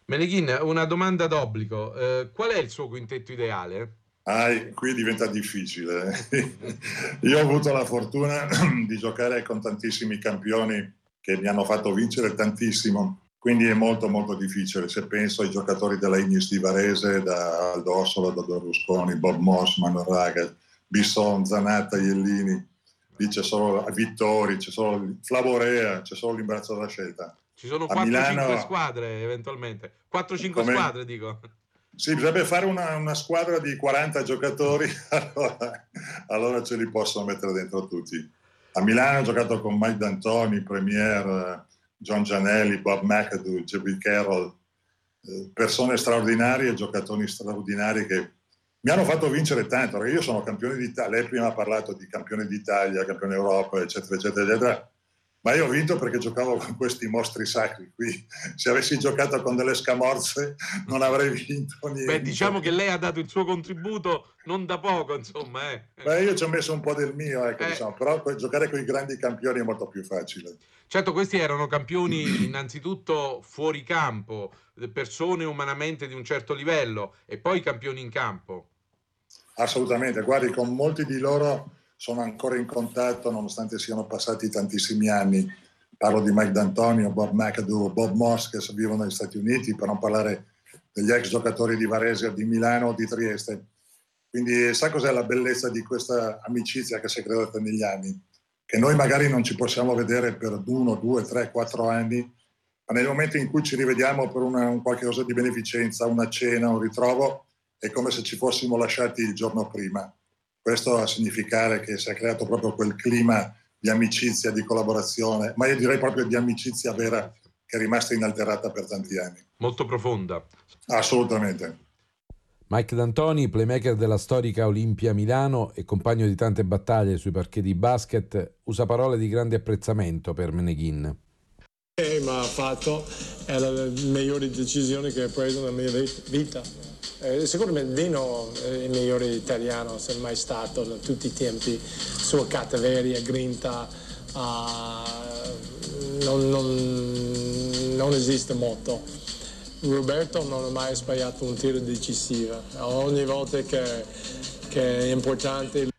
Meneghin, una domanda d'obbligo. Qual è il suo quintetto ideale? Qui diventa difficile. Io ho avuto la fortuna di giocare con tantissimi campioni che mi hanno fatto vincere tantissimo, quindi è molto molto difficile. Se penso ai giocatori della Ignis di Varese, da Aldo Ossola, da Berlusconi, Bob Moss, Manuel Raga, Bisson, Zanatta, Iellini, lì c'è solo Vittori, c'è solo Flavorea, c'è solo l'imbarazzo della scelta. Ci sono A 4-5 Milano, squadre, eventualmente. 4-5 come... squadre, dico. Sì, bisogna fare una squadra di 40 giocatori, allora ce li possono mettere dentro tutti. A Milano ho giocato con Mike D'Antoni, Premier, John Gianelli, Bob McAdoo, J.B. Carroll, persone straordinarie, giocatori straordinari che mi hanno fatto vincere tanto, perché io sono campione d'Italia. Lei prima ha parlato di campione d'Italia, campione d'Europa, eccetera, eccetera, eccetera. Ma io ho vinto perché giocavo con questi mostri sacri qui. Se avessi giocato con delle scamorze non avrei vinto niente. Beh, diciamo che lei ha dato il suo contributo non da poco, insomma. Beh, io ci ho messo un po' del mio, ecco, diciamo, però giocare con i grandi campioni è molto più facile. Certo, questi erano campioni innanzitutto fuori campo, persone umanamente di un certo livello, e poi campioni in campo. Assolutamente, guardi, con molti di loro sono ancora in contatto nonostante siano passati tantissimi anni. Parlo di Mike D'Antonio, Bob McAdoo, Bob Moss che vivono negli Stati Uniti, per non parlare degli ex giocatori di Varese, di Milano o di Trieste. Quindi sa cos'è la bellezza di questa amicizia che si è creata negli anni? Che noi magari non ci possiamo vedere per 1, 2, 3, 4 anni, ma nel momento in cui ci rivediamo per un qualche cosa di beneficenza, una cena, un ritrovo, è come se ci fossimo lasciati il giorno prima. Questo a significare che si è creato proprio quel clima di amicizia, di collaborazione, ma io direi proprio di amicizia vera che è rimasta inalterata per tanti anni. Molto profonda. Assolutamente. Mike D'Antoni, playmaker della storica Olimpia Milano e compagno di tante battaglie sui parquet di basket, usa parole di grande apprezzamento per Meneghin. Ma ha fatto è la migliore decisione che ho preso nella mia vita. Secondo me Dino è il migliore italiano, se mai stato in tutti i tempi, sua cattiveria, grinta, non esiste molto. Roberto non ha mai sbagliato un tiro decisivo, ogni volta che è importante